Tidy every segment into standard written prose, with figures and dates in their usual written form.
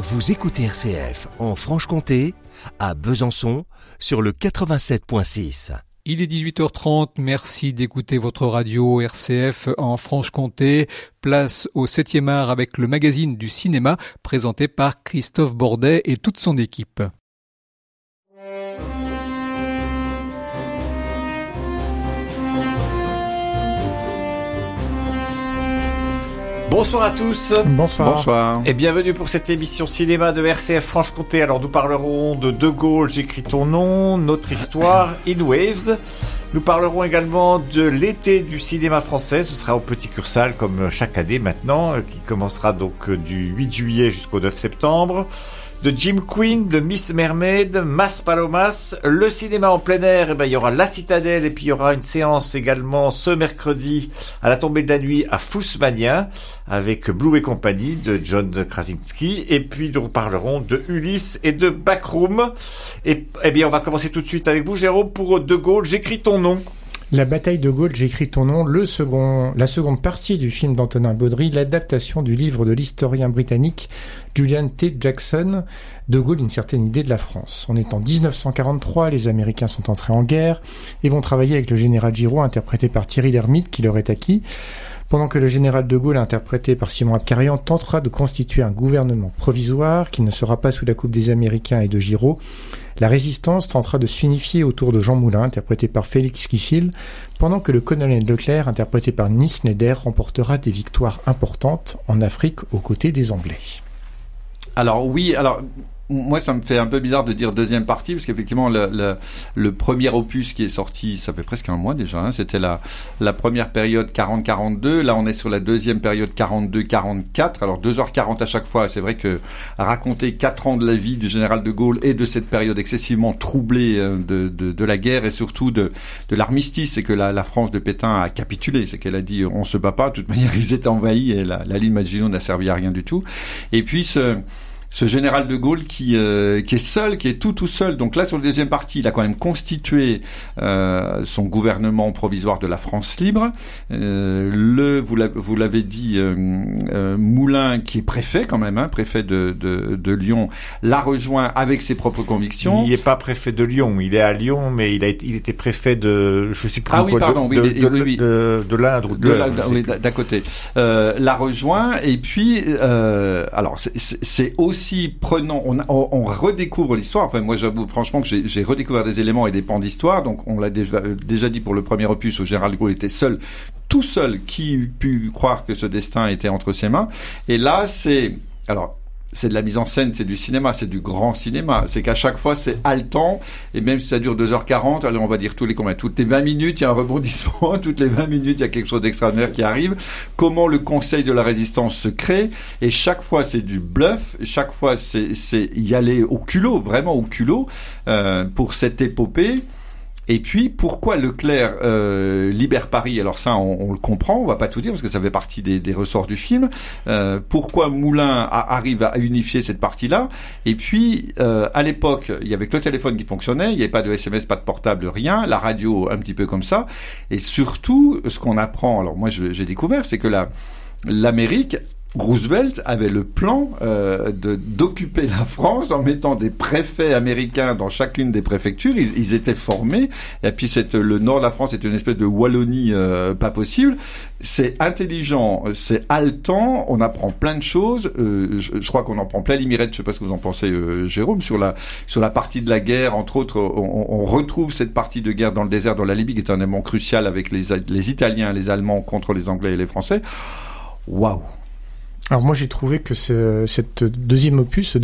Vous écoutez RCF en Franche-Comté, à Besançon, sur le 87.6. Il est 18h30, merci d'écouter votre radio RCF en Franche-Comté. Place au 7e art avec le magazine du cinéma présenté par Christophe Bordet et toute son équipe. Bonsoir à tous. Bonsoir. Et bienvenue pour cette émission cinéma de RCF Franche-Comté. Alors nous parlerons de De Gaulle, j'écris ton nom, notre histoire, In Waves. Nous parlerons également de l'été du cinéma français. Ce sera au Petit Cursal comme chaque année maintenant, qui commencera donc du 8 juillet jusqu'au 9 septembre. De Jim Quinn, de Miss Mermaid, Mas Palomas, le cinéma en plein air, il y aura La Citadelle et puis il y aura une séance également ce mercredi à la tombée de la nuit à Fousmania avec Blue et compagnie de John Krasinski, et puis nous parlerons de Ulysse et de Backroom. Et bien on va commencer tout de suite avec vous Jérôme pour De Gaulle, j'écris ton nom. La bataille de Gaulle, j'écris ton nom, la seconde partie du film d'Antonin Baudry, l'adaptation du livre de l'historien britannique Julian T. Jackson, De Gaulle, une certaine idée de la France. On est en 1943, les Américains sont entrés en guerre et vont travailler avec le général Giraud, interprété par Thierry Lhermitte, qui leur est acquis, pendant que le général de Gaulle, interprété par Simon Abkarian, tentera de constituer un gouvernement provisoire qui ne sera pas sous la coupe des Américains et de Giraud. La résistance tentera de s'unifier autour de Jean Moulin, interprété par Félix Kissel, pendant que le colonel Leclerc, interprété par Nils Schneider, remportera des victoires importantes en Afrique aux côtés des Anglais. Moi, ça me fait un peu bizarre de dire deuxième partie, parce qu'effectivement, le premier opus qui est sorti, ça fait presque un mois déjà, c'était la première période 40-42. Là, on est sur la deuxième période 42-44. Alors, 2h40 à chaque fois. C'est vrai que raconter 4 ans de la vie du général de Gaulle et de cette période excessivement troublée de la guerre et surtout de l'armistice, c'est que la France de Pétain a capitulé. C'est qu'elle a dit, on se bat pas. De toute manière, ils étaient envahis et la ligne Maginot n'a servi à rien du tout. Et puis, ce général de Gaulle qui est seul, qui est tout seul. Donc là, sur la deuxième partie, il a quand même constitué son gouvernement provisoire de la France libre. Vous l'avez dit, Moulin, qui est préfet quand même, préfet de Lyon, l'a rejoint avec ses propres convictions. Il n'est pas préfet de Lyon, il est à Lyon, mais il était préfet de, je sais plus de l'Indre ou de l'Indre, oui, d'à côté. L'a rejoint et puis alors c'est aussi prenant, on redécouvre l'histoire. Enfin, moi, j'avoue franchement que j'ai redécouvert des éléments et des pans d'histoire. Donc, on l'a déjà dit pour le premier opus où Général de Gaulle était tout seul. Qui eût pu croire que ce destin était entre ses mains? Et là, c'est de la mise en scène, c'est du cinéma, c'est du grand cinéma. C'est qu'à chaque fois, c'est haletant. Et même si ça dure 2h40, alors on va dire toutes les 20 minutes, il y a un rebondissement. Toutes les 20 minutes, il y a quelque chose d'extraordinaire qui arrive. Comment le Conseil de la Résistance se crée. Et chaque fois, c'est du bluff. Chaque fois, c'est y aller au culot, vraiment au culot, pour cette épopée. Et puis, pourquoi Leclerc libère Paris? Alors ça, on le comprend, on va pas tout dire, parce que ça fait partie des ressorts du film. Pourquoi Moulin arrive à unifier cette partie-là? Et puis, à l'époque, il y avait que le téléphone qui fonctionnait, il n'y avait pas de SMS, pas de portable, rien, la radio un petit peu comme ça. Et surtout, ce qu'on apprend, alors moi j'ai découvert, c'est que l'Amérique, Roosevelt avait le plan d'occuper la France en mettant des préfets américains dans chacune des préfectures. Ils étaient formés. Et puis le nord de la France est une espèce de Wallonie pas possible. C'est intelligent, c'est haletant. On apprend plein de choses. Je crois qu'on en prend plein les mirettes. Je sais pas ce que vous en pensez, Jérôme, sur la partie de la guerre. Entre autres, on retrouve cette partie de guerre dans le désert, dans la Libye, qui est un élément crucial avec les Italiens, les Allemands contre les Anglais et les Français. Waouh! Alors moi j'ai trouvé que ce deuxième opus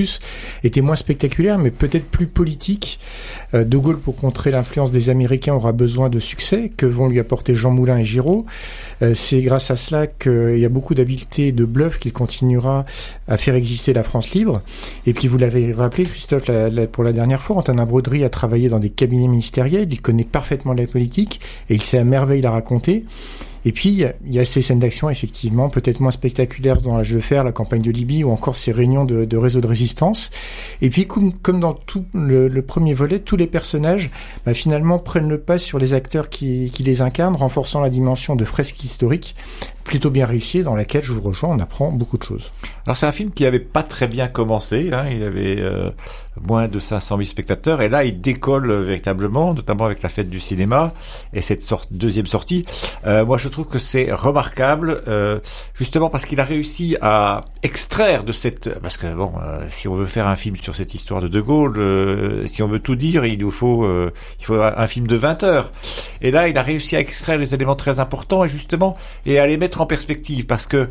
était moins spectaculaire mais peut-être plus politique. De Gaulle, pour contrer l'influence des Américains, aura besoin de succès que vont lui apporter Jean Moulin et Giraud. C'est grâce à cela qu'il y a beaucoup d'habileté et de bluff qu'il continuera à faire exister la France libre. Et puis vous l'avez rappelé, Christophe, pour la dernière fois, Antonin Baudry a travaillé dans des cabinets ministériels, il connaît parfaitement la politique et il sait à merveille la raconter. Et puis, il y a ces scènes d'action, effectivement, peut-être moins spectaculaires dans l'âge de fer, la campagne de Libye, ou encore ces réunions de réseaux de résistance. Et puis, comme dans tout le premier volet, tous les personnages, finalement, prennent le pas sur les acteurs qui les incarnent, renforçant la dimension de fresque historique plutôt bien réussie, dans laquelle, je vous rejoins, on apprend beaucoup de choses. Alors c'est un film qui avait pas très bien commencé, hein, il avait moins de 500 000 spectateurs, et là il décolle véritablement, notamment avec la fête du cinéma, et cette deuxième sortie. Moi je trouve que c'est remarquable, justement parce qu'il a réussi à extraire de cette... Parce que bon, si on veut faire un film sur cette histoire de Gaulle, si on veut tout dire, il faut un film de 20 heures. Et là il a réussi à extraire les éléments très importants, et justement, et à les mettre en perspective, parce que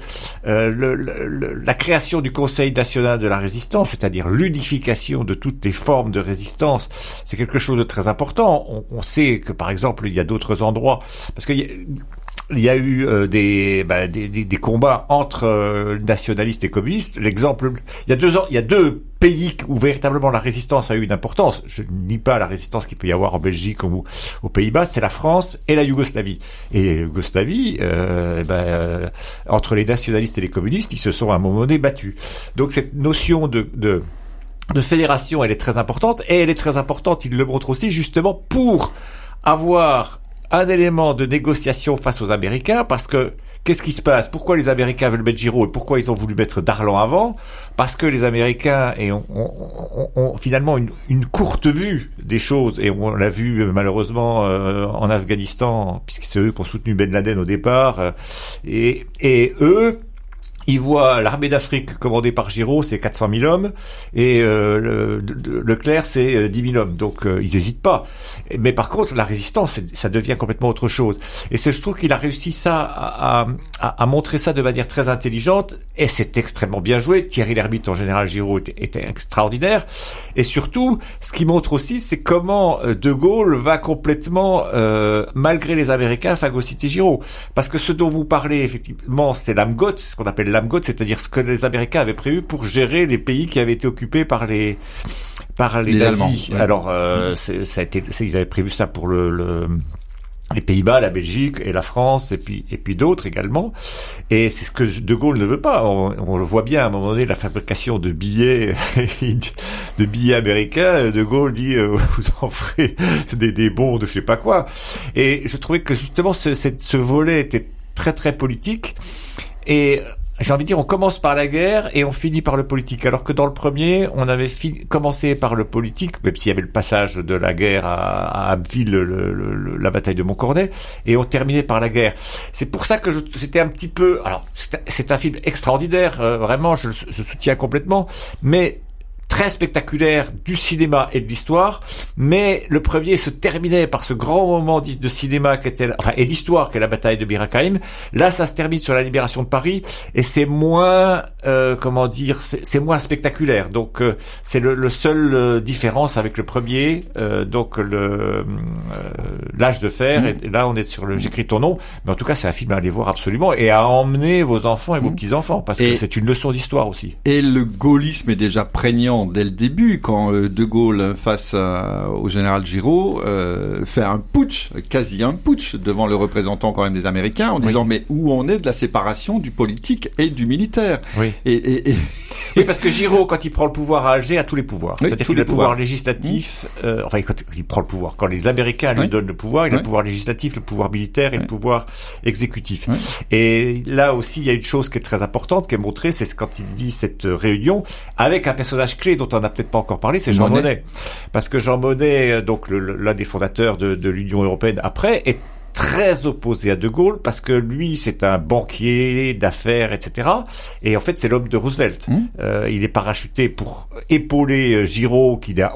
la création du Conseil national de la résistance, c'est-à-dire l'unification de toutes les formes de résistance, c'est quelque chose de très important. On sait que, par exemple, il y a d'autres endroits, parce qu'il y a eu des combats entre nationalistes et communistes. L'exemple, il y a deux pays où véritablement la résistance a eu une importance. Je ne nie pas la résistance qu'il peut y avoir en Belgique ou aux Pays-Bas, c'est la France et la Yougoslavie. Et la Yougoslavie, entre les nationalistes et les communistes, ils se sont à un moment donné battus. Donc cette notion de fédération, elle est très importante, et elle est très importante, il le montre aussi, justement pour avoir un élément de négociation face aux Américains, parce que qu'est-ce qui se passe? Pourquoi les Américains veulent mettre Giraud et pourquoi ils ont voulu mettre Darlan avant? Parce que les Américains ont finalement une courte vue des choses, et on l'a vu malheureusement en Afghanistan, puisque c'est eux qui ont soutenu Ben Laden au départ, et eux, ils voient l'armée d'Afrique commandée par Giraud, c'est 400 000 hommes, et Leclerc, c'est 10 000 hommes. Donc, ils n'hésitent pas. Mais par contre, la résistance, ça devient complètement autre chose. Et je trouve qu'il a réussi ça à montrer ça de manière très intelligente, et c'est extrêmement bien joué. Thierry Lhermitte, en général, Giraud était extraordinaire. Et surtout, ce qui montre aussi, c'est comment De Gaulle va complètement, malgré les Américains, phagocyter Giraud. Parce que ce dont vous parlez, effectivement, c'est l'AMGOT, ce qu'on appelle l'AMGOT, c'est-à-dire ce que les Américains avaient prévu pour gérer les pays qui avaient été occupés par les nazis. Ouais. Alors, ils avaient prévu ça pour les Pays-Bas, la Belgique et la France, et puis d'autres également. Et c'est ce que De Gaulle ne veut pas. On le voit bien à un moment donné, la fabrication de billets, américains. De Gaulle dit, vous en ferez des bons de je sais pas quoi. Et je trouvais que justement ce volet était très très politique. Et j'ai envie de dire, on commence par la guerre et on finit par le politique. Alors que dans le premier, on avait commencé par le politique, même s'il y avait le passage de la guerre à Abbeville, la bataille de Montcornet, et on terminait par la guerre. C'est pour ça que c'était un petit peu... Alors, c'est un film extraordinaire, vraiment, je soutiens complètement, mais très spectaculaire du cinéma et de l'histoire, mais le premier se terminait par ce grand moment de cinéma et d'histoire qu'est la bataille de Bir Hakeim. Là, ça se termine sur la libération de Paris, et c'est moins, c'est moins spectaculaire. Donc, c'est le seul différence avec le premier, donc l'âge de fer, et là, on est sur j'écris ton nom, mais en tout cas, c'est un film à aller voir absolument, et à emmener vos enfants et vos petits-enfants, parce que c'est une leçon d'histoire aussi. Et le gaullisme est déjà prégnant dès le début, quand De Gaulle, face au général Giraud, fait un putsch, quasi un putsch, devant le représentant quand même des Américains, en disant mais où on est de la séparation du politique et du militaire. Oui. Oui, parce que Giraud, quand il prend le pouvoir à Alger, a tous les pouvoirs. Oui, c'est-à-dire qu'il a le pouvoir législatif, quand il prend le pouvoir, quand les Américains lui donnent le pouvoir, il a le pouvoir législatif, le pouvoir militaire et le pouvoir exécutif. Oui. Et là aussi, il y a une chose qui est très importante, qui est montrée, c'est quand il dit cette réunion, avec un personnage clé dont on n'a peut-être pas encore parlé, c'est Jean Monnet. Parce que Jean Monnet, donc l'un des fondateurs de l'Union européenne après, est très opposé à De Gaulle, parce que lui, c'est un banquier d'affaires, etc. Et en fait, c'est l'homme de Roosevelt. Il est parachuté pour épauler Giraud, qui est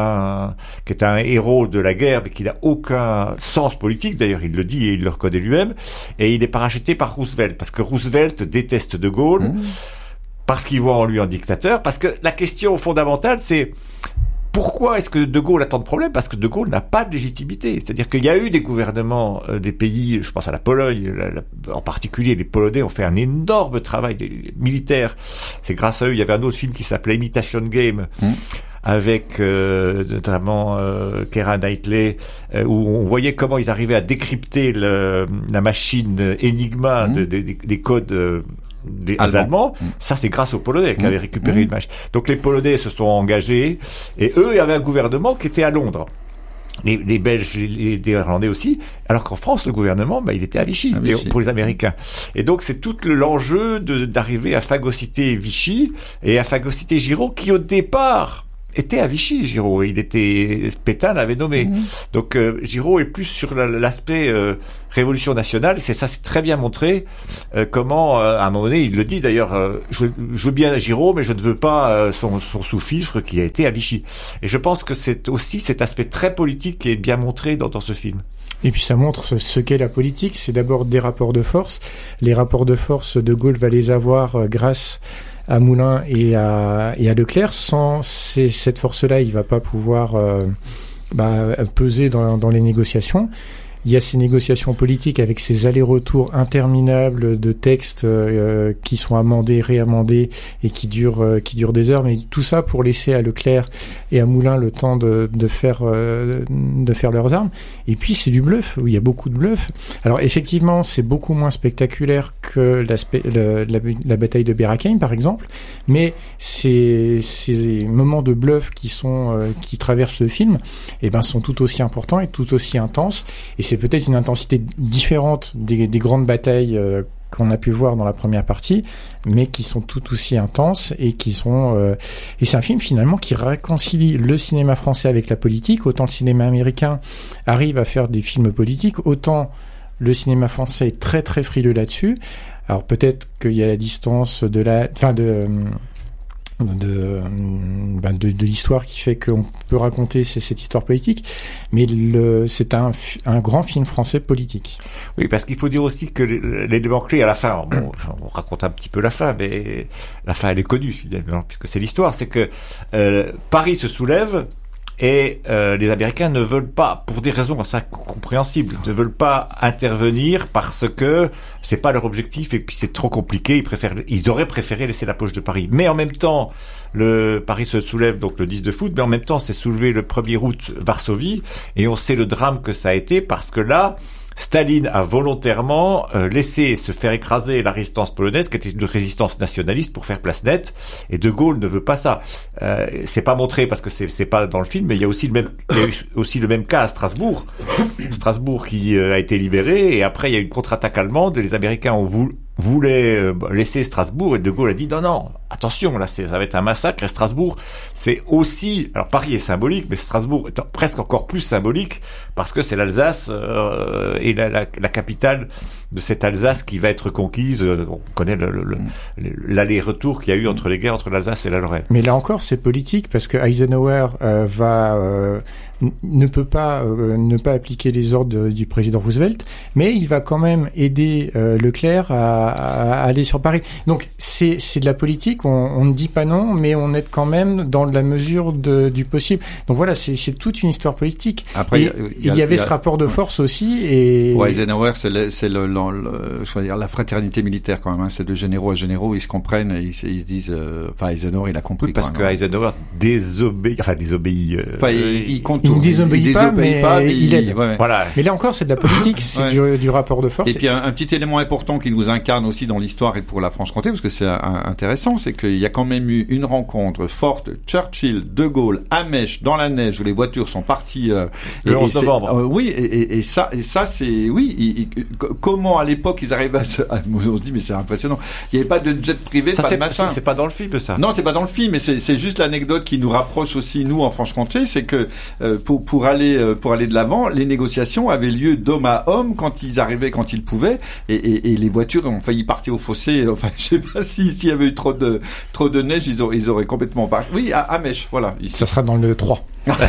un héros de la guerre, mais qui n'a aucun sens politique. D'ailleurs, il le dit et il le reconnaît lui-même. Et il est parachuté par Roosevelt, parce que Roosevelt déteste De Gaulle. Parce qu'il voit en lui un dictateur, parce que la question fondamentale, c'est pourquoi est-ce que De Gaulle a tant de problèmes? Parce que De Gaulle n'a pas de légitimité. C'est-à-dire qu'il y a eu des gouvernements des pays, je pense à la Pologne, en particulier les Polonais ont fait un énorme travail militaire. C'est grâce à eux, il y avait un autre film qui s'appelait Imitation Game, avec notamment Keira Knightley, où on voyait comment ils arrivaient à décrypter la machine Enigma des codes des Allemands. Ça, c'est grâce aux Polonais qui avaient récupéré une machine. Donc les Polonais se sont engagés, et eux avaient un gouvernement qui était à Londres. les Belges, les Néerlandais aussi, alors qu'en France, le gouvernement, il était à Vichy, pour les Américains. Et donc, c'est tout l'enjeu d'arriver à phagocyter Vichy et à phagocyter Giraud, qui au départ était à Vichy, Giraud. Pétain l'avait nommé. Donc, Giraud est plus sur l'aspect révolution nationale. C'est très bien montré comment, à un moment donné, il le dit d'ailleurs, je veux bien Giraud, mais je ne veux pas son sous-fifre qui a été à Vichy. Et je pense que c'est aussi cet aspect très politique qui est bien montré dans ce film. Et puis ça montre ce qu'est la politique. C'est d'abord des rapports de force. Les rapports de force, De Gaulle va les avoir grâce à Moulin et à Leclerc. Sans cette force-là, il va pas pouvoir peser dans les négociations. Il y a ces négociations politiques avec ces allers-retours interminables de textes qui sont amendés, réamendés et qui durent des heures. Mais tout ça pour laisser à Leclerc et à Moulin le temps de faire leurs armes. Et puis c'est du bluff, où il y a beaucoup de bluff. Alors effectivement, c'est beaucoup moins spectaculaire que la bataille de Beer Hakeim, par exemple. Mais ces moments de bluff qui traversent le film, sont tout aussi importants et tout aussi intenses. Et c'est peut-être une intensité différente des grandes batailles qu'on a pu voir dans la première partie, mais qui sont tout aussi intenses et qui sont... Et c'est un film finalement qui réconcilie le cinéma français avec la politique. Autant le cinéma américain arrive à faire des films politiques, autant le cinéma français est très très frileux là-dessus. Alors peut-être qu'il y a la distance de l'histoire qui fait qu'on peut raconter cette histoire politique, mais c'est un grand film français politique. Oui, parce qu'il faut dire aussi que l'élément clé à la fin, on raconte un petit peu la fin, mais la fin elle est connue finalement, puisque c'est l'histoire, c'est que Paris se soulève et les Américains ne veulent pas, pour des raisons assez compréhensibles, ne veulent pas intervenir parce que c'est pas leur objectif et puis c'est trop compliqué. Ils auraient préféré laisser la poche de Paris. Mais en même temps, Paris se soulève donc le 10 de foot, mais en même temps, c'est soulevé le 1er août Varsovie et on sait le drame que ça a été parce que là, Staline a volontairement laissé se faire écraser la résistance polonaise, qui était une résistance nationaliste, pour faire place nette. Et De Gaulle ne veut pas ça. C'est pas montré parce que c'est pas dans le film, mais il y a aussi le même cas à Strasbourg. Strasbourg qui a été libéré et après il y a eu une contre-attaque allemande et les Américains voulaient laisser Strasbourg et De Gaulle a dit non, attention, là ça va être un massacre. Et Strasbourg, c'est aussi, alors Paris est symbolique, mais Strasbourg est presque encore plus symbolique parce que c'est l'Alsace et la capitale de cette Alsace qui va être conquise. On connaît l'aller-retour qu'il y a eu entre les guerres entre l'Alsace et la Lorraine. Mais là encore, c'est politique parce que Eisenhower ne peut pas ne pas appliquer les ordres du président Roosevelt, mais il va quand même aider Leclerc à aller sur Paris. Donc c'est de la politique, on ne dit pas non, mais on est quand même dans la mesure du possible. Donc voilà, c'est toute une histoire politique. Après, il y avait ce rapport de force aussi. Et Eisenhower, c'est la fraternité militaire quand même. Hein. C'est de généraux à généraux, ils se comprennent, ils se disent. Eisenhower, il a compris. Oui, parce que Eisenhower désobéit. Il ne désobéit pas, mais il aide. Ouais. Voilà. Mais là encore, c'est de la politique, c'est du rapport de force. Et puis un petit élément important qui nous incarne aussi dans l'histoire et pour la Franche-Comté, parce que c'est intéressant, c'est qu'il y a quand même eu une rencontre forte, Churchill, De Gaulle, à Mèche, dans la neige, où les voitures sont parties le 11 novembre. Oui, et ça c'est comment à l'époque ils arrivaient on se dit mais c'est impressionnant. Il n'y avait pas de jet privé, pas de machin. C'est pas dans le film ça. Non, c'est pas dans le film, mais c'est juste l'anecdote qui nous rapproche aussi nous en Franche-Comté, c'est que pour aller de l'avant, les négociations avaient lieu d'homme à homme quand ils arrivaient, quand ils pouvaient, et les voitures ont failli partir au fossé. Enfin, je sais pas s'il y avait eu trop de neige, ils auraient complètement parti. Oui, à Mèche, voilà. Ici. Ça sera dans le 3.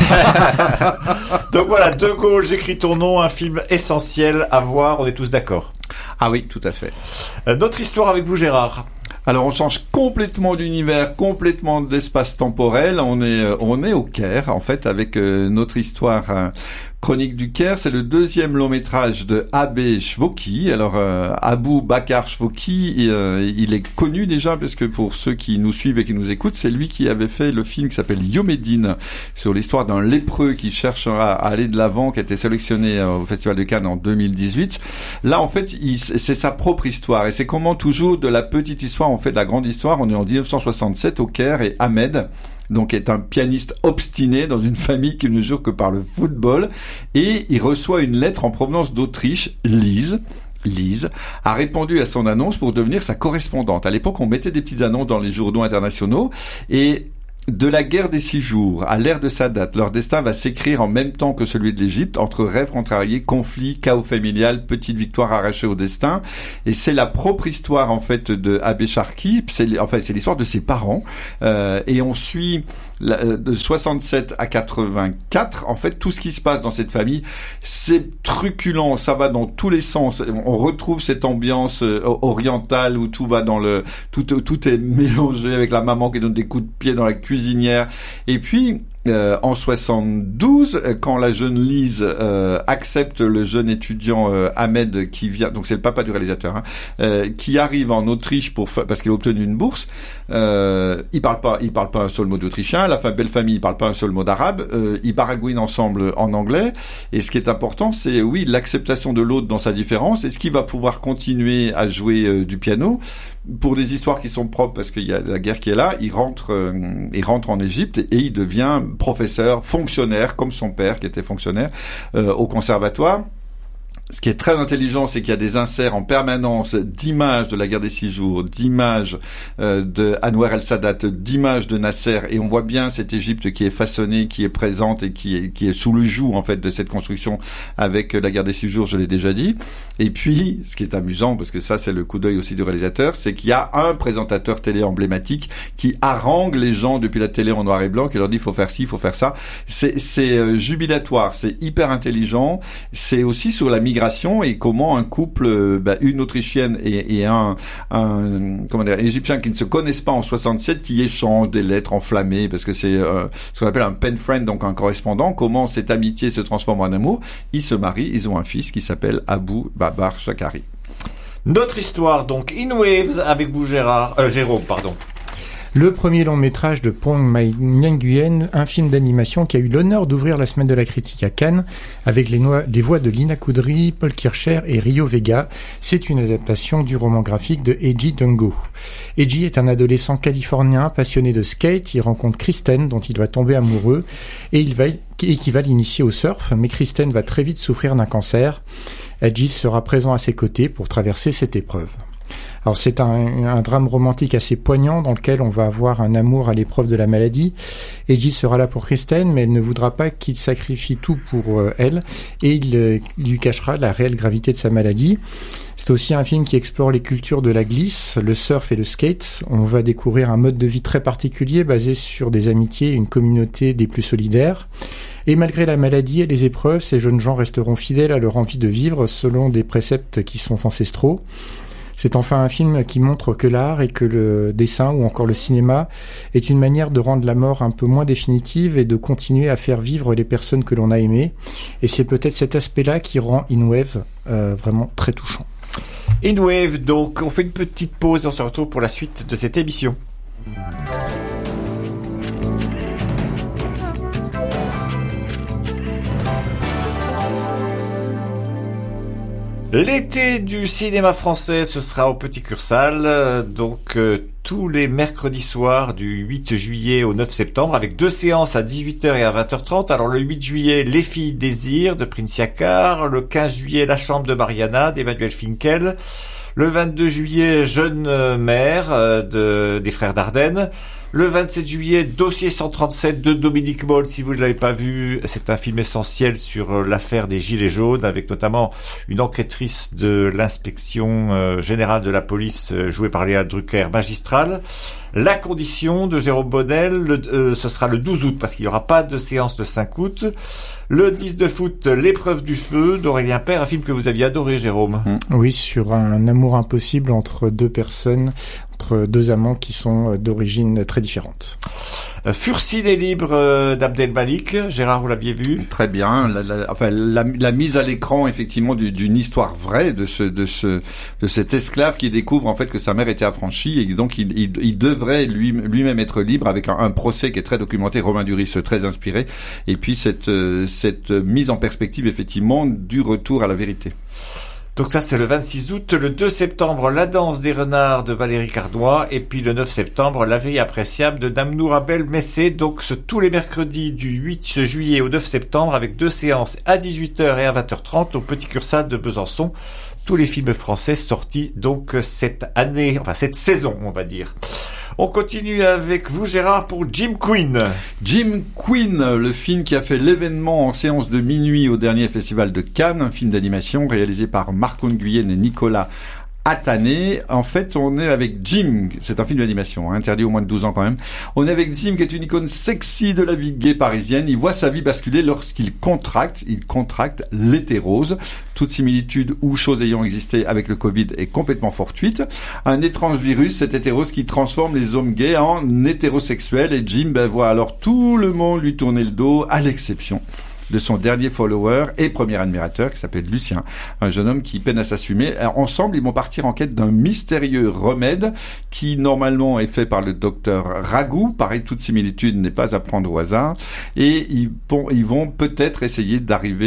Donc voilà, De Gaulle, j'écris ton nom, un film essentiel à voir, on est tous d'accord. Ah oui, tout à fait. Notre histoire avec vous, Gérard. Alors on change complètement d'univers, complètement d'espace temporel. On est au Caire en fait avec notre histoire. Chronique du Caire, c'est le deuxième long métrage de Abé Chvoki. Alors Abou Bakar Chvoki, il est connu déjà parce que pour ceux qui nous suivent et qui nous écoutent, c'est lui qui avait fait le film qui s'appelle Yomédine sur l'histoire d'un lépreux qui cherche à aller de l'avant, qui a été sélectionné au Festival de Cannes en 2018. Là en fait, c'est sa propre histoire et c'est comment toujours de la petite histoire on fait de la grande histoire. On est en 1967 au Caire et Ahmed donc est un pianiste obstiné dans une famille qui ne joue que par le football, et il reçoit une lettre en provenance d'Autriche. Lise a répondu à son annonce pour devenir sa correspondante. À l'époque, on mettait des petites annonces dans les journaux internationaux, et de la guerre des 6 jours à l'ère de Sadat, leur destin va s'écrire en même temps que celui de l'Égypte, entre rêves contrariés, conflits, chaos familial, petite victoire arrachée au destin. Et c'est la propre histoire, en fait, de Abbé Sharkey. C'est l'histoire de ses parents. Et on suit de 67 à 84, en fait, tout ce qui se passe dans cette famille, c'est truculent, ça va dans tous les sens. On retrouve cette ambiance orientale où tout va dans tout est mélangé, avec la maman qui donne des coups de pied dans la cuisinière. Et puis, en 72, quand la jeune Lise accepte le jeune étudiant Ahmed qui vient, donc c'est le papa du réalisateur, qui arrive en Autriche parce qu'il a obtenu une bourse. Il parle pas un seul mot d'autrichien. La belle famille, il parle pas un seul mot d'arabe. Ils baragouinent ensemble en anglais. Et ce qui est important, c'est l'acceptation de l'autre dans sa différence. Est-ce qu'il va pouvoir continuer à jouer du piano? Pour des histoires qui sont propres, parce qu'il y a la guerre qui est là, il rentre en Égypte et il devient professeur, fonctionnaire, comme son père qui était fonctionnaire au conservatoire. Ce qui est très intelligent, c'est qu'il y a des inserts en permanence d'images de la guerre des 6 jours, d'images de Anwar el-Sadat, d'images de Nasser, et on voit bien cette Égypte qui est façonnée, qui est présente et qui est sous le joug en fait de cette construction avec la guerre des 6 jours, je l'ai déjà dit. Et puis, ce qui est amusant, parce que ça c'est le coup d'œil aussi du réalisateur, c'est qu'il y a un présentateur télé emblématique qui harangue les gens depuis la télé en noir et blanc, qui leur dit il faut faire ci, il faut faire ça. C'est jubilatoire, c'est hyper intelligent. C'est aussi sur la migration et comment un couple, une Autrichienne et un Égyptien qui ne se connaissent pas en 67, qui échangent des lettres enflammées, parce que c'est ce qu'on appelle un pen friend, donc un correspondant, comment cette amitié se transforme en amour. Ils se marient, ils ont un fils qui s'appelle Abou Babar Shakari. Notre histoire, donc, In Waves, avec vous, Jérôme, pardon. Le premier long métrage de Pong Mai Nguyen, un film d'animation qui a eu l'honneur d'ouvrir la semaine de la critique à Cannes, avec les voix de Lina Koudry, Paul Kircher et Rio Vega. C'est une adaptation du roman graphique de Eiji Dungo. Eiji est un adolescent californien passionné de skate. Il rencontre Kristen, dont il va tomber amoureux, et qui va l'initier au surf, mais Kristen va très vite souffrir d'un cancer. Eiji sera présent à ses côtés pour traverser cette épreuve. Alors c'est un drame romantique assez poignant dans lequel on va avoir un amour à l'épreuve de la maladie. Eiji sera là pour Kristen, mais elle ne voudra pas qu'il sacrifie tout pour elle, et il lui cachera la réelle gravité de sa maladie. C'est aussi un film qui explore les cultures de la glisse, le surf et le skate. On va découvrir un mode de vie très particulier basé sur des amitiés et une communauté des plus solidaires. Et malgré la maladie et les épreuves, ces jeunes gens resteront fidèles à leur envie de vivre selon des préceptes qui sont ancestraux. C'est enfin un film qui montre que l'art et que le dessin ou encore le cinéma est une manière de rendre la mort un peu moins définitive et de continuer à faire vivre les personnes que l'on a aimées. Et c'est peut-être cet aspect-là qui rend In Waves vraiment très touchant. In Waves, donc on fait une petite pause et on se retrouve pour la suite de cette émission. L'été du cinéma français, ce sera au Petit Cursal, donc tous les mercredis soirs du 8 juillet au 9 septembre, avec 2 séances à 18h et à 20h30. Alors le 8 juillet, Les filles désirent de Prince Yakar, le 15 juillet, La chambre de Mariana d'Emmanuel Finkel, le 22 juillet, Jeune mère des frères Dardenne. Le 27 juillet, Dossier 137 de Dominique Moll. Si vous ne l'avez pas vu, c'est un film essentiel sur l'affaire des Gilets jaunes, avec notamment une enquêtrice de l'inspection générale de la police, jouée par Léa Drucker, magistrale. La condition de Jérôme Bonnel, ce sera le 12 août, parce qu'il n'y aura pas de séance le 5 août. Le 19 août, L'épreuve du feu d'Aurélien Père, un film que vous aviez adoré, Jérôme. Oui, sur un amour impossible entre deux personnes, entre deux amants qui sont d'origine très différente. Furcine est libre d'Abdel Malik. Gérard, vous l'aviez vu? Très bien. La mise à l'écran, effectivement, d'une histoire vraie de cet esclave qui découvre en fait que sa mère était affranchie et donc il devrait lui-même être libre, avec un procès qui est très documenté, Romain Duris très inspiré, et puis cette mise en perspective effectivement du retour à la vérité. Donc ça, c'est le 26 août. Le 2 septembre, La danse des renards de Valérie Cardois. Et puis le 9 septembre, La veille appréciable de Dame Nourabel Messé. Donc tous les mercredis du 8 juillet au 9 septembre avec 2 séances à 18h et à 20h30 au Petit Cursal de Besançon. Tous les films français sortis donc cette année, enfin cette saison, on va dire. On continue avec vous, Gérard, pour Jim Queen. Jim Queen, le film qui a fait l'événement en séance de minuit au dernier festival de Cannes, un film d'animation réalisé par Marc Nguyen et Nicolas Atané. En fait, on est avec Jim, c'est un film d'animation, interdit au moins de 12 ans quand même. On est avec Jim qui est une icône sexy de la vie gay parisienne. Il voit sa vie basculer lorsqu'il contracte l'hétérose. Toute similitude ou chose ayant existé avec le Covid est complètement fortuite. Un étrange virus, cette hétérose qui transforme les hommes gays en hétérosexuels, et Jim voit alors tout le monde lui tourner le dos, à l'exception de son dernier follower et premier admirateur qui s'appelle Lucien, un jeune homme qui peine à s'assumer. Ensemble, ils vont partir en quête d'un mystérieux remède qui normalement est fait par le docteur Ragout. Pareil, toute similitude n'est pas à prendre au hasard. Et ils vont peut-être essayer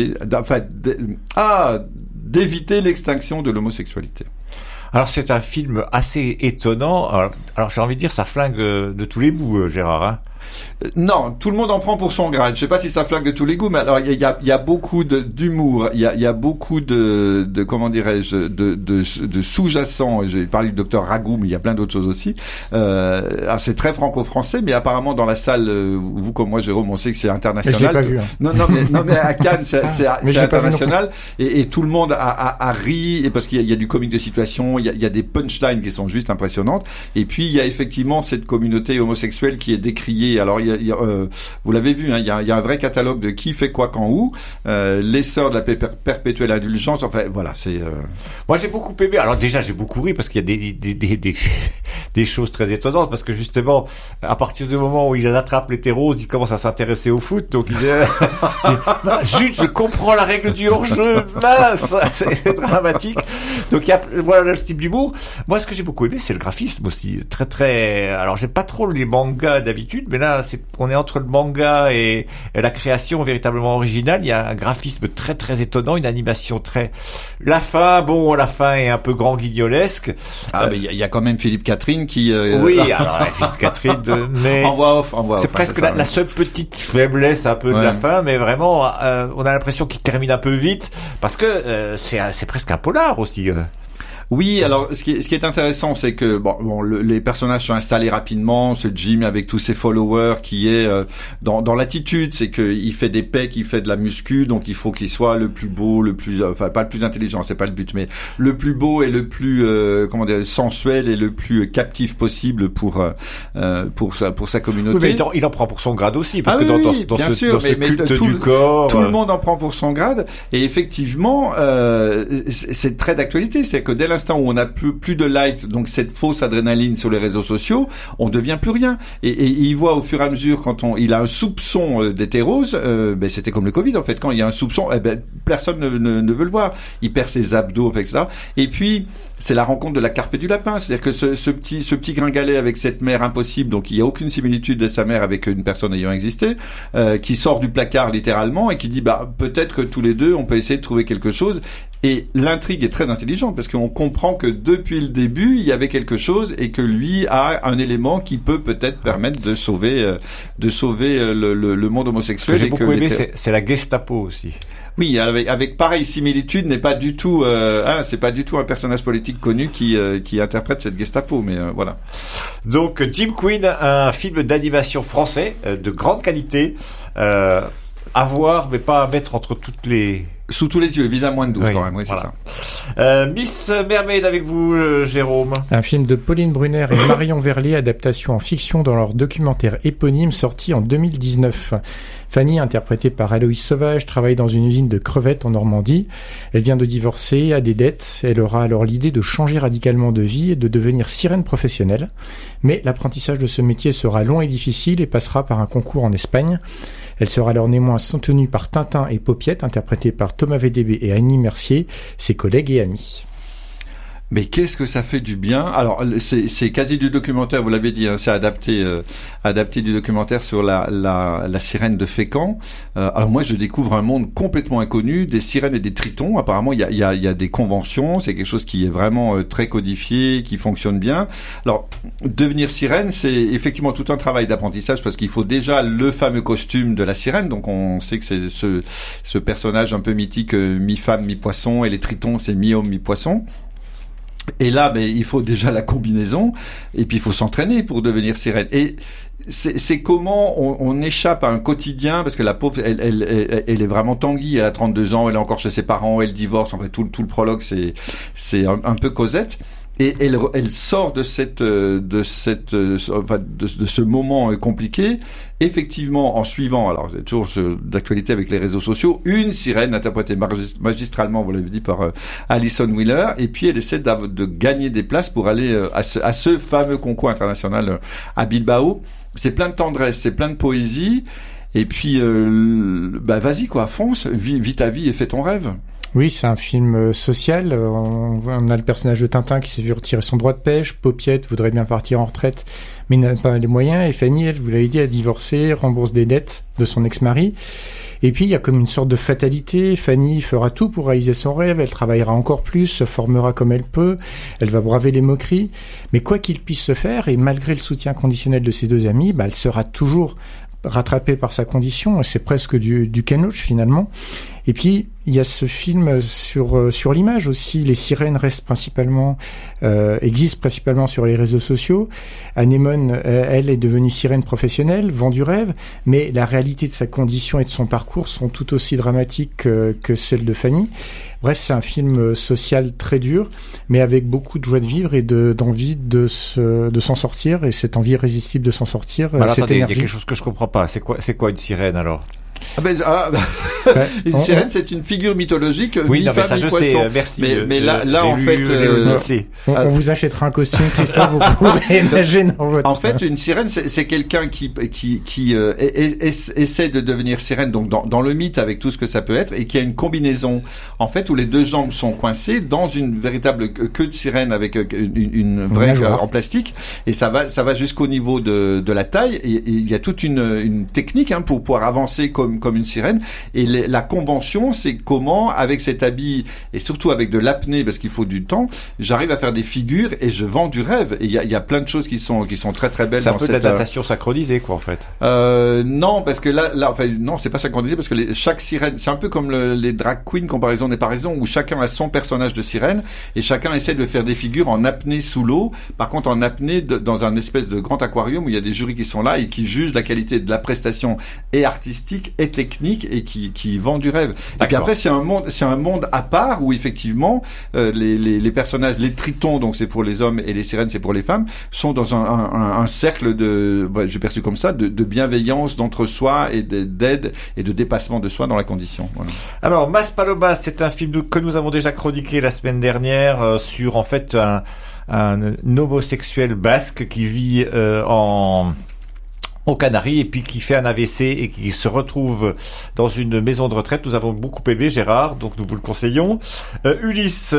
d'éviter l'extinction de l'homosexualité. Alors c'est un film assez étonnant. Alors j'ai envie de dire, ça flingue de tous les bouts, Gérard, hein. Non, tout le monde en prend pour son grade. Je sais pas si ça flingue de tous les goûts, mais alors il y a beaucoup d'humour, il y a beaucoup de comment dirais-je, de sous-jacents. J'ai parlé du docteur Ragout, mais il y a plein d'autres choses aussi. Alors c'est très franco-français, mais apparemment dans la salle, vous comme moi, Jérôme, on sait que c'est international. Je l'ai pas vu, hein. Non, mais à Cannes, c'est international, et tout le monde a ri, et parce qu'il y a du comique de situation, il y a des punchlines qui sont juste impressionnantes, et puis il y a effectivement cette communauté homosexuelle qui est décriée. Alors, vous l'avez vu, hein, il y a un vrai catalogue de qui fait quoi, quand, où, les sœurs de la perpétuelle indulgence. Enfin, voilà, c'est. Moi, j'ai beaucoup aimé. Alors déjà, j'ai beaucoup ri parce qu'il y a des choses très étonnantes, parce que justement, à partir du moment où il attrape l'hétérose, il commence à s'intéresser au foot. Donc, il dit, zut, je comprends la règle du hors-jeu, mince, c'est dramatique. Donc, il y a voilà ce type d'humour. Moi, ce que j'ai beaucoup aimé, c'est le graphisme aussi, très très. Alors, j'aime pas trop les mangas d'habitude, mais là, on est entre le manga et la création véritablement originale. Il y a un graphisme très très étonnant, une animation très. La fin est un peu grand guignolesque. Mais il y a quand même Philippe Catherine qui. Oui, alors Philippe Catherine, mais en voix off. C'est presque la seule petite faiblesse un peu de la fin, mais vraiment, on a l'impression qu'il termine un peu vite parce que c'est presque un polar aussi. Oui, alors ce qui est intéressant, c'est que les personnages sont installés rapidement. Ce Jim avec tous ses followers, qui est dans l'attitude, c'est que il fait des pecs, il fait de la muscu, donc il faut qu'il soit le plus beau, pas le plus intelligent, c'est pas le but, mais le plus beau et le plus sensuel et le plus captif possible pour sa communauté. Oui, mais il en prend pour son grade aussi, parce que dans ce culte du corps, tout le monde en prend pour son grade. Et effectivement, c'est très d'actualité, c'est que dès l'instant où on n'a plus de likes, donc cette fausse adrénaline sur les réseaux sociaux, on devient plus rien. Et il voit au fur et à mesure, quand il a un soupçon d'hétérose, c'était comme le Covid en fait. Quand il y a un soupçon, personne ne veut le voir. Il perd ses abdos, etc. Et puis c'est la rencontre de la carpe et du lapin, c'est-à-dire que ce petit gringalet avec cette mère impossible, donc il n'y a aucune similitude de sa mère avec une personne ayant existé, qui sort du placard littéralement et qui dit peut-être que tous les deux on peut essayer de trouver quelque chose. Et l'intrigue est très intelligente parce qu'on comprend que depuis le début il y avait quelque chose et que lui a un élément qui peut peut-être permettre de sauver le monde homosexuel. Ce que j'ai beaucoup aimé, c'est la Gestapo aussi. Oui, avec pareille similitude, n'est pas du tout, c'est pas du tout un personnage politique connu qui interprète cette Gestapo, mais voilà. Donc Jim Queen, un film d'animation français de grande qualité, à voir, mais pas à mettre sous tous les yeux, visa moins de 12 quand même, oui, voilà. C'est ça. Miss Mermaid avec vous, Jérôme. Un film de Pauline Brunner et Marion Verlier, adaptation en fiction dans leur documentaire éponyme sorti en 2019. Fanny, interprétée par Aloïs Sauvage, travaille dans une usine de crevettes en Normandie. Elle vient de divorcer, a des dettes. Elle aura alors l'idée de changer radicalement de vie et de devenir sirène professionnelle. Mais l'apprentissage de ce métier sera long et difficile et passera par un concours en Espagne. Elle sera alors néanmoins soutenue par Tintin et Paupiette, interprétés par Thomas VDB et Annie Mercier, ses collègues et amis. Mais qu'est-ce que ça fait du bien. Alors c'est quasi du documentaire, vous l'avez dit, hein, c'est adapté du documentaire sur la sirène de Fécamp. Alors moi je découvre un monde complètement inconnu, des sirènes et des tritons. Apparemment il y a des conventions, c'est quelque chose qui est vraiment très codifié, qui fonctionne bien. Alors devenir sirène, c'est effectivement tout un travail d'apprentissage parce qu'il faut déjà le fameux costume de la sirène. Donc on sait que c'est ce personnage un peu mythique, mi-femme, mi-poisson, et les tritons c'est mi-homme, mi-poisson. Et là, il faut déjà la combinaison, et puis il faut s'entraîner pour devenir sirène. Et c'est comment on échappe à un quotidien, parce que la pauvre, elle est vraiment tanguy, elle a 32 ans, elle est encore chez ses parents, elle divorce, en fait tout le prologue, c'est un peu Cosette. Et elle sort de ce moment compliqué, effectivement, en suivant, alors c'est toujours d'actualité avec les réseaux sociaux, une sirène interprétée magistralement, vous l'avez dit, par Alison Wheeler, et puis elle essaie de gagner des places pour aller à ce fameux concours international à Bilbao. C'est plein de tendresse, c'est plein de poésie, et puis vas-y quoi, fonce, vis ta vie et fais ton rêve. Oui, c'est un film social. On a le personnage de Tintin qui s'est vu retirer son droit de pêche. Paupiette voudrait bien partir en retraite, mais n'a pas les moyens. Et Fanny, elle, vous l'avez dit, a divorcé, rembourse des dettes de son ex-mari. Et puis, il y a comme une sorte de fatalité. Fanny fera tout pour réaliser son rêve. Elle travaillera encore plus, se formera comme elle peut. Elle va braver les moqueries. Mais quoi qu'il puisse se faire, et malgré le soutien conditionnel de ses deux amis, elle sera toujours rattrapée par sa condition. C'est presque du canouche, finalement. Et puis, il y a ce film sur l'image aussi. Les sirènes existent principalement sur les réseaux sociaux. Anémone, elle, est devenue sirène professionnelle, vend du rêve, mais la réalité de sa condition et de son parcours sont tout aussi dramatiques que celle de Fanny. Bref, c'est un film social très dur, mais avec beaucoup de joie de vivre et d'envie de s'en sortir, et cette envie irrésistible de s'en sortir, alors, cette attendez, énergie. il y a quelque chose que je comprends pas. C'est quoi une sirène alors? Une sirène, c'est une figure mythologique. Oui, non, mais ça, je sais. Merci. Mais là, en fait, on vous achètera un costume, Christophe, vous pourrez nager dans votre. En fait, une sirène, c'est quelqu'un qui essaie de devenir sirène, donc dans le mythe avec tout ce que ça peut être, et qui a une combinaison, en fait, où les deux jambes sont coincées dans une véritable queue de sirène avec une vraie en plastique, et ça va jusqu'au niveau de la taille, et il y a toute une technique pour pouvoir avancer comme une sirène. Et la convention, c'est comment, avec cet habit, et surtout avec de l'apnée, parce qu'il faut du temps, j'arrive à faire des figures et je vends du rêve. Et il y a plein de choses qui sont très très belles. C'est un peu de la natation synchronisée, quoi, en fait. Non, parce que là, enfin, non, c'est pas synchronisé, parce que chaque sirène, c'est un peu comme les drag queens, comparaison, où chacun a son personnage de sirène, et chacun essaie de faire des figures en apnée sous l'eau. Par contre, en apnée, dans un espèce de grand aquarium où il y a des jurys qui sont là et qui jugent la qualité de la prestation et artistique et technique, et qui vend du rêve. D'accord. Et puis après, c'est un monde à part où effectivement les personnages, les tritons, donc c'est pour les hommes, et les sirènes c'est pour les femmes, sont dans un cercle j'ai perçu comme ça, de bienveillance, d'entre-soi et d'aide et de dépassement de soi dans la condition. Voilà. Alors, Mas Palomas, c'est un film que nous avons déjà chroniqué la semaine dernière sur en fait un homosexuel basque qui vit aux Canaries, et puis qui fait un AVC et qui se retrouve dans une maison de retraite. Nous avons beaucoup aimé Gérard, donc nous vous le conseillons. Ulysse,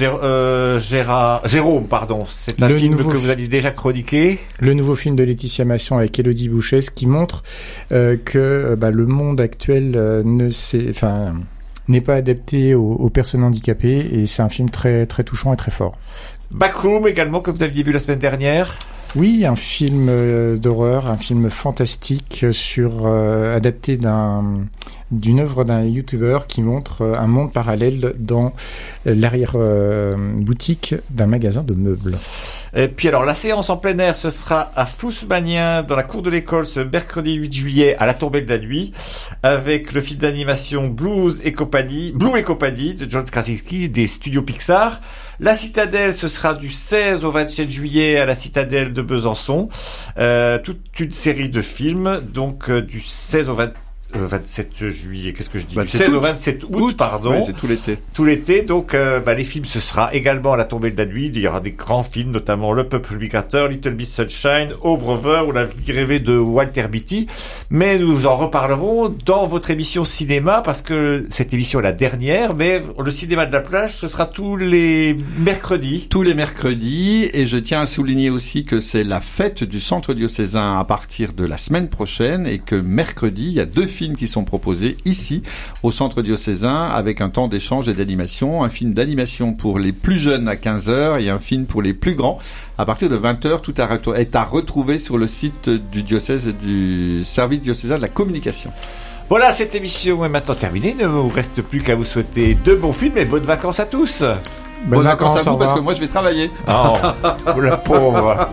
Jérôme, pardon, c'est un film que vous avez déjà chroniqué. Le nouveau film de Laetitia Masson avec Élodie Bouchet, qui montre que le monde actuel n'est pas adapté aux personnes handicapées, et c'est un film très très touchant et très fort. Backroom également, que vous aviez vu la semaine dernière. Oui, un film d'horreur, un film fantastique adapté d'une œuvre d'un YouTuber qui montre un monde parallèle dans l'arrière-boutique d'un magasin de meubles. Et puis alors, la séance en plein air, ce sera à Fousmanien, dans la cour de l'école, ce mercredi 8 juillet, à la tombée de la nuit, avec le film d'animation Blue et compagnie de John Krasinski, des studios Pixar. La Citadelle, ce sera du 16 au 27 juillet à la Citadelle de Besançon. Toute une série de films, donc du 16 au 27 juillet, qu'est-ce que je dis? 27 Du 16 au août. 27 août, pardon. Oui, c'est tout l'été. Tout l'été, donc les films, ce sera également à la tombée de la nuit. Il y aura des grands films, notamment Le Peuple migrateur, Little Miss Sunshine, Oh Brother ou La vie rêvée de Walter Mitty. Mais nous en reparlerons dans votre émission cinéma, parce que cette émission est la dernière, mais le cinéma de la plage, ce sera tous les mercredis. Tous les mercredis, et je tiens à souligner aussi que c'est la fête du Centre diocésain à partir de la semaine prochaine, et que mercredi, il y a 2 films qui sont proposés ici, au Centre diocésain, avec un temps d'échange et d'animation. Un film d'animation pour les plus jeunes à 15h et un film pour les plus grands à partir de 20h. Tout est à retrouver sur le site du diocèse et du service diocésain de la communication. Voilà, cette émission est maintenant terminée. Il ne vous reste plus qu'à vous souhaiter de bons films et bonnes vacances à tous. Bonnes vacances à vous, parce que moi je vais travailler. Oh, la pauvre.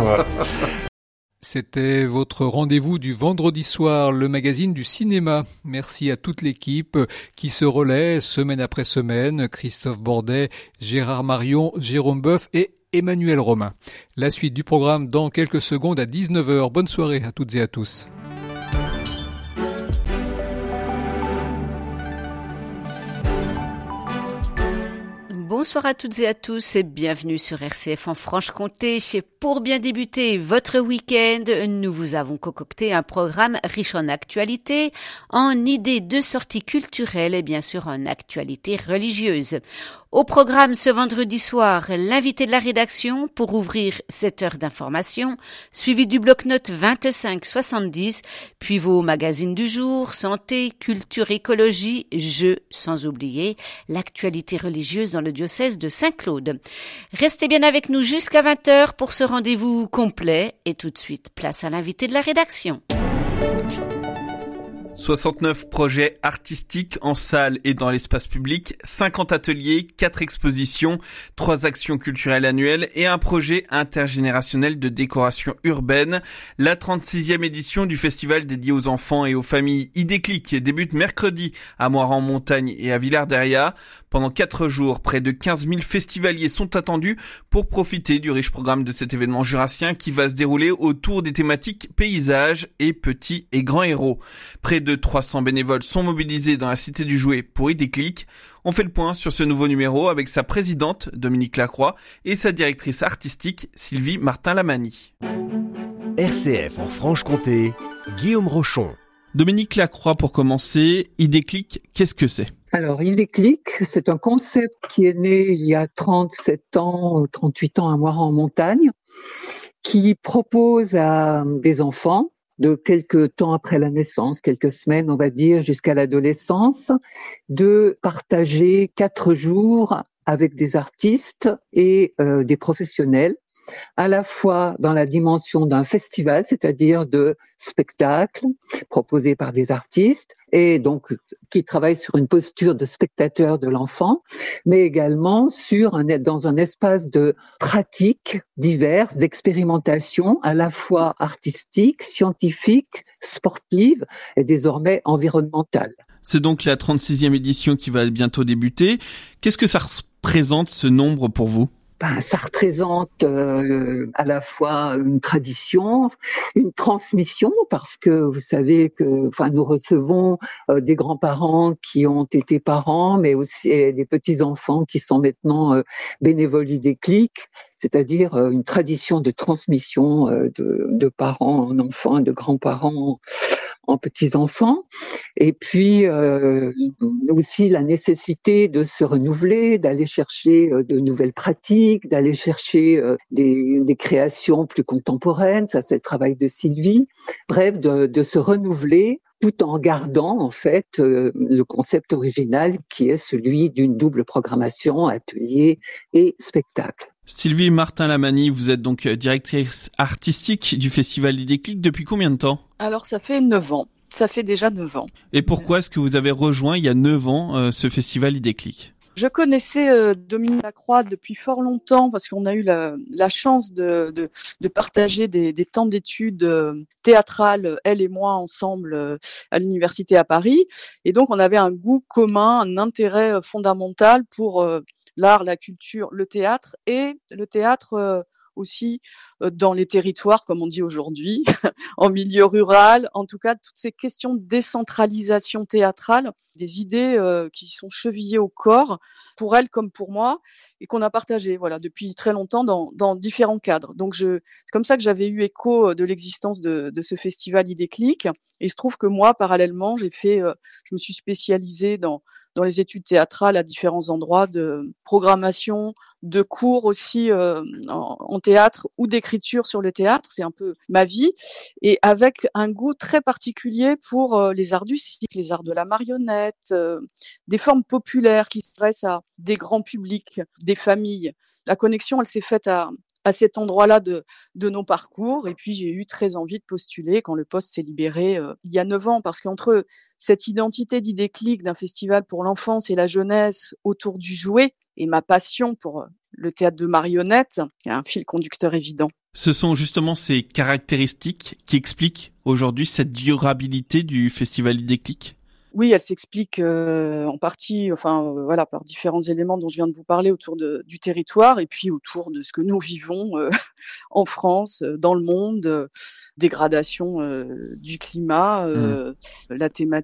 C'était votre rendez-vous du vendredi soir, le magazine du cinéma. Merci à toute l'équipe qui se relaie semaine après semaine. Christophe Bordet, Gérard Marion, Jérôme Boeuf et Emmanuel Romain. La suite du programme dans quelques secondes à 19h. Bonne soirée à toutes et à tous. Bonsoir à toutes et à tous et bienvenue sur RCF en Franche-Comté. Pour bien débuter votre week-end, nous vous avons concocté un programme riche en actualités, en idées de sorties culturelles et bien sûr en actualités religieuses. Au programme ce vendredi soir, l'invité de la rédaction pour ouvrir 7 heures d'information, suivi du bloc-notes 25-70, puis vos magazines du jour, santé, culture, écologie, jeux, sans oublier l'actualité religieuse dans le diocèse de Saint-Claude. Restez bien avec nous jusqu'à 20h pour ce rendez-vous complet et tout de suite, place à l'invité de la rédaction. 69 projets artistiques en salle et dans l'espace public, 50 ateliers, 4 expositions, 3 actions culturelles annuelles et un projet intergénérationnel de décoration urbaine. La 36e édition du festival dédié aux enfants et aux familles Idéclic débute mercredi à Moirans-Montagne et à Villard-Derriat. Pendant 4 jours, près de 15 000 festivaliers sont attendus pour profiter du riche programme de cet événement jurassien qui va se dérouler autour des thématiques paysages et petits et grands héros. Près de 300 bénévoles sont mobilisés dans la Cité du Jouet pour Idéclic. On fait le point sur ce nouveau numéro avec sa présidente, Dominique Lacroix, et sa directrice artistique, Sylvie Martin-Lamani. RCF en Franche-Comté, Guillaume Rochon. Dominique Lacroix, pour commencer, Idéclic, qu'est-ce que c'est ? Alors, Idéclic, c'est un concept qui est né il y a 37 ans, 38 ans à Moirans-en-Montagne, qui propose à des enfants, de quelques temps après la naissance, quelques semaines, on va dire, jusqu'à l'adolescence, de partager 4 jours avec des artistes et des professionnels, à la fois dans la dimension d'un festival, c'est-à-dire de spectacles proposés par des artistes et donc qui travaillent sur une posture de spectateur de l'enfant, mais également dans un espace de pratiques diverses, d'expérimentation à la fois artistique, scientifique, sportive et désormais environnementale. C'est donc la 36e édition qui va bientôt débuter. Qu'est-ce que ça représente, ce nombre, pour vous ? Ça représente à la fois une tradition, une transmission, parce que vous savez que, nous recevons des grands-parents qui ont été parents, mais aussi des petits-enfants qui sont maintenant bénévoles Idéclic, c'est-à-dire une tradition de transmission de parents en enfants, de grands-parents en petits-enfants, et puis aussi la nécessité de se renouveler, d'aller chercher de nouvelles pratiques, d'aller chercher des créations plus contemporaines, ça c'est le travail de Sylvie, bref, de se renouveler tout en gardant en fait le concept original qui est celui d'une double programmation, atelier et spectacle. Sylvie Martin-Lamani, vous êtes donc directrice artistique du Festival Idéclic depuis combien de temps ? Alors ça fait 9 ans. Ça fait déjà 9 ans. Et pourquoi est-ce que vous avez rejoint il y a 9 ans ce Festival Idéclic ? Je connaissais Dominique Lacroix depuis fort longtemps parce qu'on a eu la chance de partager des temps d'études théâtrales, elle et moi ensemble à l'université à Paris. Et donc on avait un goût commun, un intérêt fondamental pour l'art, la culture, le théâtre aussi dans les territoires, comme on dit aujourd'hui, en milieu rural. En tout cas, toutes ces questions de décentralisation théâtrale, des idées qui sont chevillées au corps, pour elle comme pour moi, et qu'on a partagé depuis très longtemps dans différents cadres. Donc c'est comme ça que j'avais eu écho de l'existence de ce festival Idéclic. Et il se trouve que moi, parallèlement, je me suis spécialisée dans les études théâtrales à différents endroits de programmation, de cours aussi en théâtre ou d'écriture sur le théâtre. C'est un peu ma vie. Et avec un goût très particulier pour les arts du cycle, les arts de la marionnette, des formes populaires qui s'adressent à des grands publics, des familles. La connexion, elle s'est faite à cet endroit-là de nos parcours. Et puis, j'ai eu très envie de postuler quand le poste s'est libéré il y a 9 ans, parce qu'entre cette identité d'Idéclic d'un festival pour l'enfance et la jeunesse autour du jouet et ma passion pour le théâtre de marionnettes, il y a un fil conducteur évident. Ce sont justement ces caractéristiques qui expliquent aujourd'hui cette durabilité du festival Idéclic ? Oui, elle s'explique en partie, par différents éléments dont je viens de vous parler autour du territoire et puis autour de ce que nous vivons en France, dans le monde, dégradation du climat, la thématique